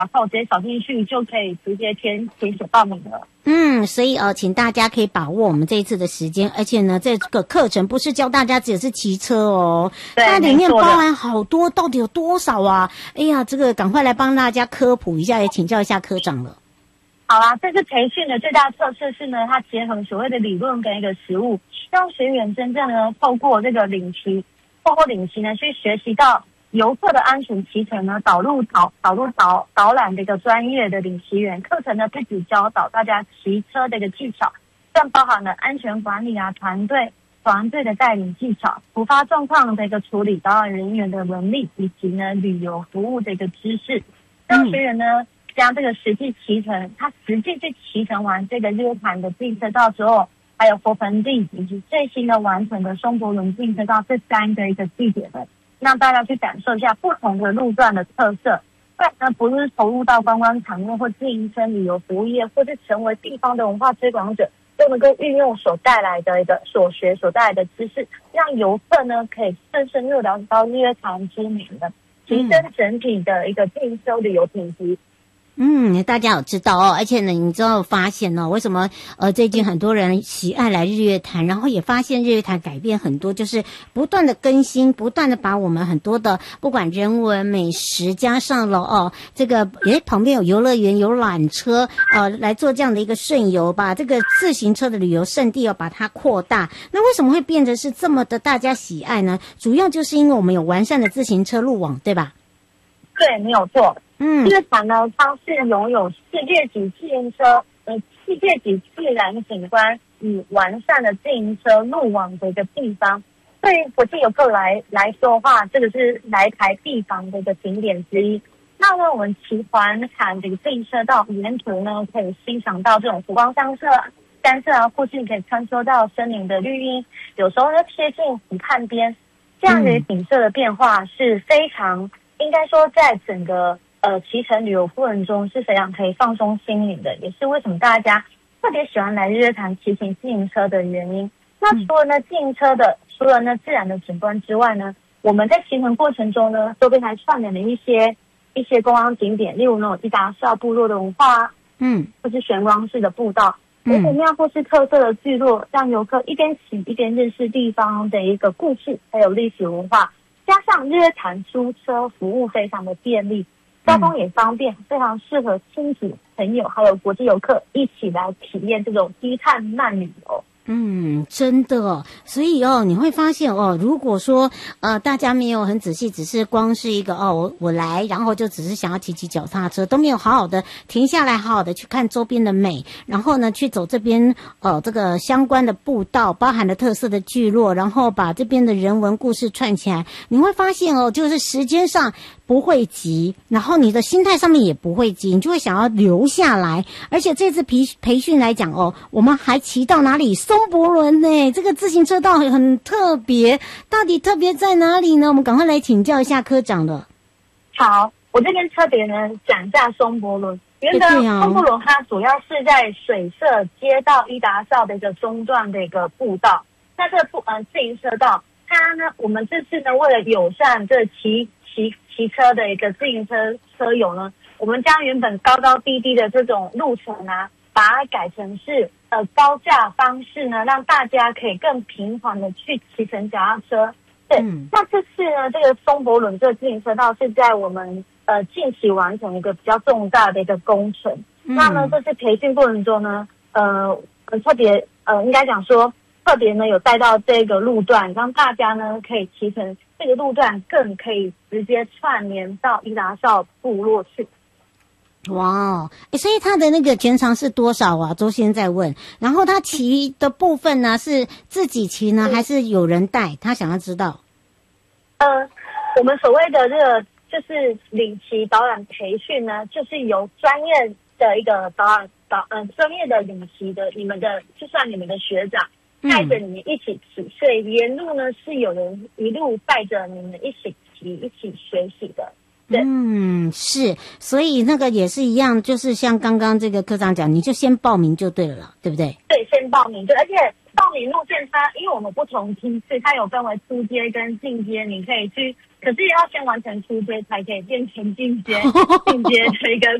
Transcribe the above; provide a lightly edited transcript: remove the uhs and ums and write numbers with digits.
然后直接扫进去就可以直接填写报名了。 所以请大家可以把握我们这一次的时间，而且呢，这个课程不是教大家只是骑车哦，它里面包含好多，到底有多少啊？哎呀，这个赶快来帮大家科普一下，也请教一下科长了。 好啦，这次培训的最大特色是呢，它结合所谓的理论跟一个实务，让学员真正呢透过领骑呢去学习到游客的安全骑乘呢，导览的一个专业的领骑员课程呢，不只教导大家骑车的一个技巧，更包含了安全管理啊、团队的带领技巧、突发状况的一个处理、导览人员的能力，以及呢旅游服务的一个知识，让学员呢将这个实际骑乘，他实际去骑乘完这个日月潭的自行车道之后，还有佛盆地以及最新的完成的松柏仑自行车道这3个一个地点呢，让大家去感受一下不同的路段的特色。不然呢，不是投入到观光产业或自行车旅游服务业，或是成为地方的文化推广者，都能够运用所带来的一个所学所带来的知识，让游客呢可以深入了解到日月潭之美的，提升整体的一个自行车旅游品质。 大家有知道哦，而且呢，你知道发现哦，为什么最近很多人喜爱来日月潭，然后也发现日月潭改变很多，就是不断的更新，不断的把我们很多的不管人文美食加上了这个旁边有游乐园有缆车来做这样的一个顺游，把这个自行车的旅游胜地把它扩大。那为什么会变得是这么的大家喜爱呢？主要就是因为我们有完善的自行车路网，对吧？ 对，没有错。日月潭呢，它是拥有世界级自行车、世界级自然景观与完善的自行车路网的一个地方。对于国际游客来说的话，这个是来台必访的一个景点之一。那呢，我们骑环潭这个自行车道沿途呢，可以欣赏到这种湖光山色啊，附近可以穿梭到森林的绿荫，有时候呢贴近湖畔边，这样的景色的变化是非常，应该说在整个骑乘旅游过程中是非常可以放松心灵的，也是为什么大家特别喜欢来日月潭骑行自行车的原因。那除了自然的景观之外呢，我们在骑乘过程中呢，周边还串联了一些观光景点，例如那种伊达邵部落的文化，或是玄光式的步道，古庙或是特色的聚落，让游客一边骑一边认识地方的一个故事，还有历史文化。加上日月潭租车服务非常的便利，交通也方便，非常适合亲子、朋友还有国际游客一起来体验这种低碳慢旅游。 真的所以你会发现如果说大家没有很仔细，只是光是一个我来，然后就只是想要骑脚踏车，都没有好好的停下来，好好的去看周边的美，然后呢去走这边这个相关的步道，包含了特色的聚落，然后把这边的人文故事串起来，你会发现就是时间上不会急，然后你的心态上面也不会急，你就会想要留下来。而且这次培训来讲我们还骑到哪里？松柏仑呢，这个自行车道很特别，到底特别在哪里呢？我们赶快来请教一下科长了。 好，我这边特别呢讲一下松柏仑。原本松柏仑它主要是在水社接到伊达邵的一个中段的一个步道。那这个自行车道，它呢，我们这次呢为了友善这骑车的一个自行车友呢，我们将原本高高低低的这种路程啊，把它改成是高架方式呢，让大家可以更平缓的去骑乘脚踏车。对，那这次呢，这个松柏仑这个自行车道是在我们近期完成一个比较重大的一个工程。那呢，这次培训过程中呢，特别应该讲说，特别呢有带到这个路段，让大家呢可以骑乘这个路段，更可以直接串联到伊达邵部落去。 哇所以他的那个全长是多少啊？周先在问。然后他骑的部分呢，是自己骑呢，还是有人带？他想要知道。 我们所谓的这个就是领骑导览培训呢，就是由专业的一个专业的领骑的就算你们的学长带着你们一起骑，所以沿路呢是有人一路带着你们一起骑、一起学习的。 是，所以那个也是一样，就是像刚刚这个科长讲，你就先报名就对了，对不对？ 对，先报名，对，而且报名路线因为我们不同梯次，它有分为初阶跟进阶，你可以去可是要先完成初阶才可以变成进阶的一个